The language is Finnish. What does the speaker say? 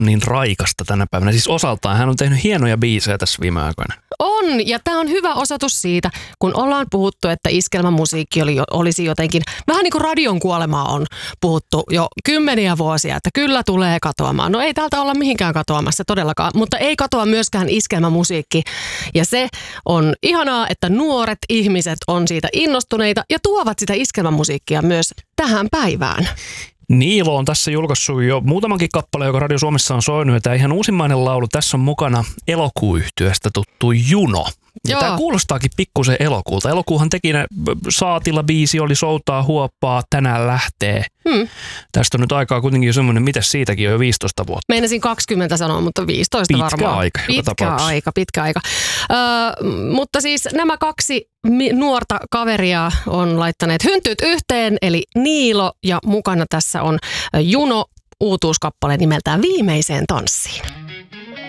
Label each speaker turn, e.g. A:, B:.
A: niin raikasta tänä päivänä. Siis osaltaan hän on tehnyt hienoja biisejä tässä viime aikoina.
B: On, ja tämä on hyvä osoitus siitä, kun ollaan puhuttu, että iskelmämusiikki olisi jotenkin, vähän niin kuin radion kuolemaa on puhuttu jo kymmeniä vuosia, että kyllä tulee katoamaan. No ei täältä olla mihinkään katoamassa todellakaan, mutta ei katoa myöskään iskelmämusiikki. Ja se on ihanaa, että nuoret ihmiset on siitä innostuneita ja tuovat sitä iskelmämusiikkia myös tähän päivään.
A: Niilo on tässä julkaissut jo muutamankin kappale, joka Radio Suomessa on soinut. Ja tämä ihan uusimmainen laulu. Tässä on mukana Elokuu-yhtyeestä tuttu Juno. Ja tämä kuulostaakin pikkusen Elokuulta. Elokuuhan teki ne Saatila-biisi, oli Soutaa huoppaa, tänään lähtee. Tästä on nyt aikaa kuitenkin jo semmoinen, mitäs siitäkin on jo 15 vuotta.
B: Meinasin 20 sanoa, mutta 15 varmaan. Pitkä aika. Mutta siis nämä kaksi nuorta kaveria on laittaneet hyntyt yhteen, eli Niilo, ja mukana tässä on Juno, uutuuskappale nimeltään Viimeiseen tanssiin.